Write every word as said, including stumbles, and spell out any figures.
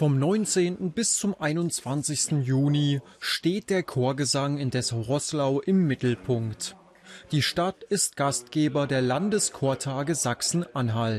Vom neunzehnten bis zum einundzwanzigsten Juni steht der Chorgesang in Dessau-Roßlau im Mittelpunkt. Die Stadt ist Gastgeber der Landeschortage Sachsen-Anhalt.